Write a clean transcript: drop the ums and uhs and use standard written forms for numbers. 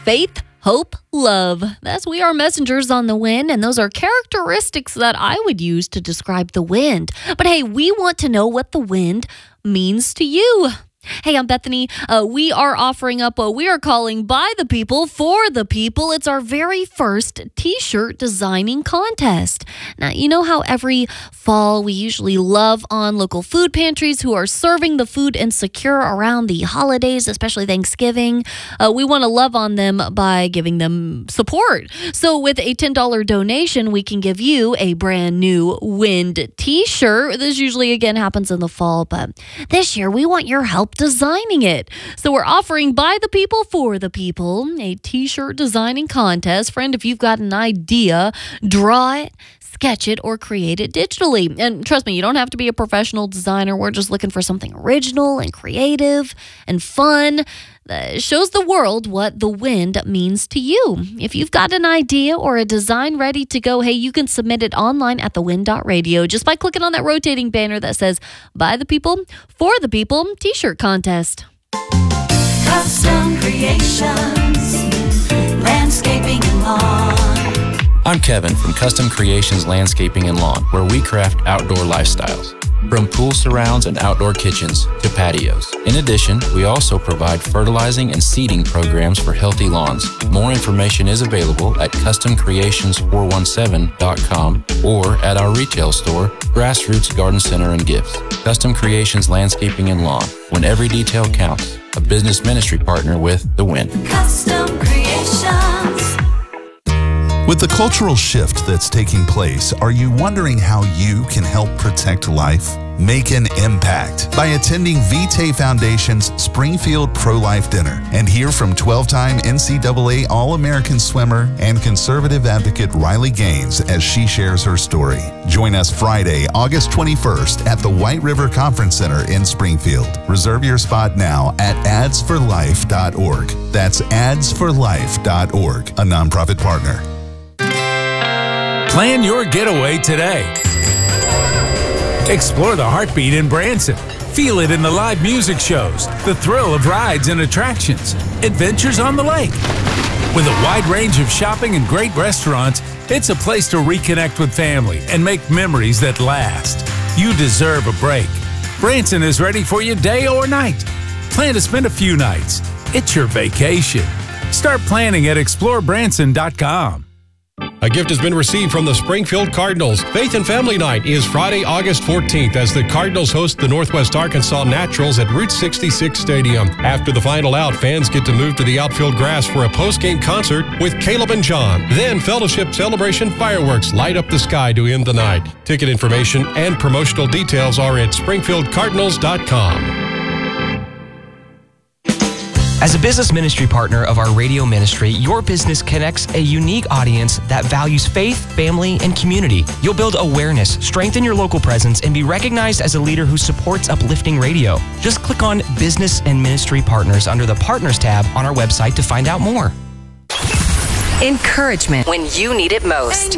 Faith, hope, love. We are messengers on the wind, and those are characteristics that I would use to describe the wind. But hey, we want to know what the wind means to you. Hey, I'm Bethany. We are offering up what we are calling By the People, For the People. It's our very first t-shirt designing contest. Now, you know how every fall we usually love on local food pantries who are serving the food insecure around the holidays, especially Thanksgiving. We want to love on them by giving them support. So with a $10 donation, we can give you a brand new wind t-shirt. This usually, again, happens in the fall, but this year we want your help designing it. So we're offering By the People, For the People, a t-shirt designing contest. Friend, if you've got an idea, draw it, sketch it, or create it digitally. And trust me, you don't have to be a professional designer. We're just looking for something original and creative and fun that shows the world what the wind means to you. If you've got an idea or a design ready to go, hey, you can submit it online at thewind.radio just by clicking on that rotating banner that says By the People, For the People t-shirt contest. Custom Creations, Landscaping and Lawn. I'm Kevin from Custom Creations Landscaping and Lawn, where we craft outdoor lifestyles. From pool surrounds and outdoor kitchens to patios. In addition, we also provide fertilizing and seeding programs for healthy lawns. More information is available at customcreations417.com or at our retail store, Grassroots Garden Center and Gifts. Custom Creations Landscaping and Lawn. When every detail counts. A business ministry partner with The Wind. Custom Creations. With the cultural shift that's taking place, are you wondering how you can help protect life? Make an impact by attending Vitae Foundation's Springfield Pro-Life Dinner and hear from 12-time NCAA All-American swimmer and conservative advocate Riley Gaines as she shares her story. Join us Friday, August 21st at the White River Conference Center in Springfield. Reserve your spot now at adsforlife.org. That's adsforlife.org, a nonprofit partner. Plan your getaway today. Explore the heartbeat in Branson. Feel it in the live music shows, the thrill of rides and attractions, adventures on the lake. With a wide range of shopping and great restaurants, it's a place to reconnect with family and make memories that last. You deserve a break. Branson is ready for you day or night. Plan to spend a few nights. It's your vacation. Start planning at explorebranson.com. A gift has been received from the Springfield Cardinals. Faith and Family Night is Friday, August 14th as the Cardinals host the Northwest Arkansas Naturals at Route 66 Stadium. After the final out, fans get to move to the outfield grass for a post-game concert with Caleb and John. Then fellowship celebration fireworks light up the sky to end the night. Ticket information and promotional details are at springfieldcardinals.com. As a business ministry partner of our radio ministry, your business connects a unique audience that values faith, family, and community. You'll build awareness, strengthen your local presence, and be recognized as a leader who supports uplifting radio. Just click on Business and Ministry Partners under the Partners tab on our website to find out more. Encouragement when you need it most.